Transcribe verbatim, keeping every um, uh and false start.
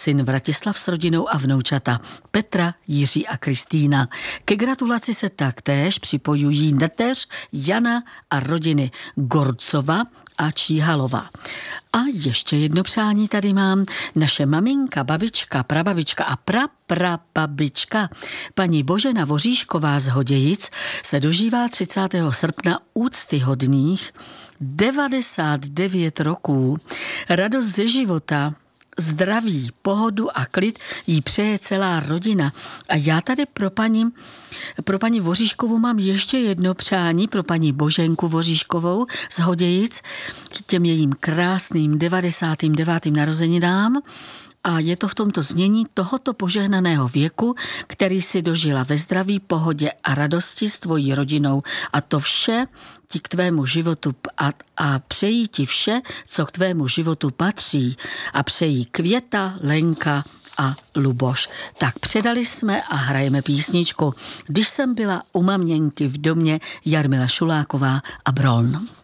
syn Vratislav s rodinou a vnoučata Petra, Jiří a Kristýna. Ke gratulaci se taktéž připojují neteř Jana a rodiny Gorcova a Číhalova. A ještě jedno přání tady mám. Naše maminka, babička, prababička a praprababička, paní Božena Voříšková z Hodějic, se dožívá třicátého srpna úctyhodných devadesát devět roků. Radost ze života, zdraví, pohodu a klid jí přeje celá rodina. A já tady pro paní, pro paní Voříškovou mám ještě jedno přání, pro paní Boženku Voříškovou z Hodějic, k těm jejím krásným devadesátým devátým narozeninám. A je to v tomto znění tohoto požehnaného věku, který si dožila ve zdraví, pohodě a radosti s tvojí rodinou. A to vše ti k tvému životu a, a přejí ti vše, co k tvému životu patří. A přejí Květa, Lenka a Luboš. Tak předali jsme a hrajeme písničku Když jsem byla u maměnky v domě, Jarmila Šuláková a Bron.